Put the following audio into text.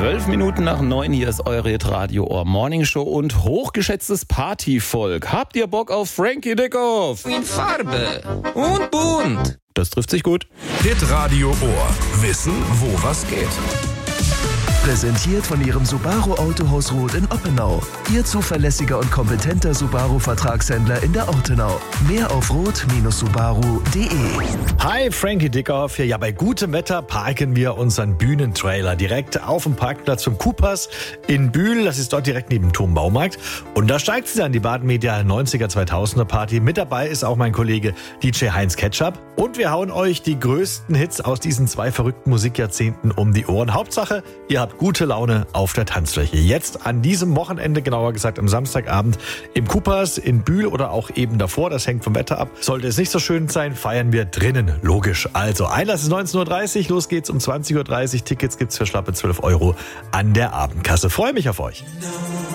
12 Minuten nach 9, hier ist eure Radio Ohr Morning Show und hochgeschätztes Partyvolk. Habt ihr Bock auf Frankie Dickoff? In Farbe und bunt. Das trifft sich gut. Hit Radio Ohr. Wissen, wo was geht. Präsentiert von Ihrem Subaru Autohaus Roth in Oppenau. Ihr zuverlässiger und kompetenter Subaru-Vertragshändler in der Ortenau. Mehr auf roth-subaru.de. Hi, Frankie Dickoff hier. Ja, bei gutem Wetter parken wir unseren Bühnentrailer direkt auf dem Parkplatz vom Coopers in Bühl. Das ist dort direkt neben dem Turmbaumarkt. Und da steigt sie dann, die Baden-Media 90er 2000er Party. Mit dabei ist auch mein Kollege DJ Heinz Ketchup. Und wir hauen euch die größten Hits aus diesen 2 verrückten Musikjahrzehnten um die Ohren. Hauptsache, ihr habt gute Laune auf der Tanzfläche. Jetzt an diesem Wochenende, genauer gesagt am Samstagabend, im Coopers in Bühl oder auch eben davor, das hängt vom Wetter ab. Sollte es nicht so schön sein, feiern wir drinnen, logisch. Also Einlass ist 19.30 Uhr, los geht's um 20.30 Uhr. Tickets gibt's für schlappe 12 € an der Abendkasse. Freue mich auf euch.